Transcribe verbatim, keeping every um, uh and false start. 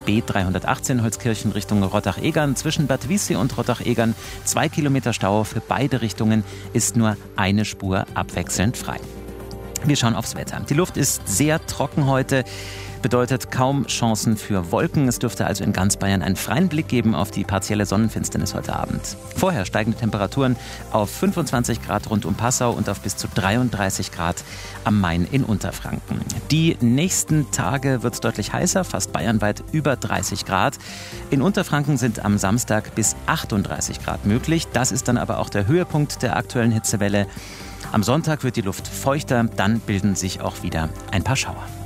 B dreihundertachtzehn Holzkirchen Richtung Rottach-Egern. Zwischen Bad Wiessee und Rottach-Egern zwei Kilometer Stau. Für beide Richtungen ist nur eine Spur abwechselnd frei. Wir schauen aufs Wetter. Die Luft ist sehr trocken heute. Bedeutet kaum Chancen für Wolken. Es dürfte also in ganz Bayern einen freien Blick geben auf die partielle Sonnenfinsternis heute Abend. Vorher steigende Temperaturen auf fünfundzwanzig Grad rund um Passau und auf bis zu dreiunddreißig Grad am Main in Unterfranken. Die nächsten Tage wird es deutlich heißer, fast bayernweit über dreißig Grad. In Unterfranken sind am Samstag bis achtunddreißig Grad möglich. Das ist dann aber auch der Höhepunkt der aktuellen Hitzewelle. Am Sonntag wird die Luft feuchter, dann bilden sich auch wieder ein paar Schauer.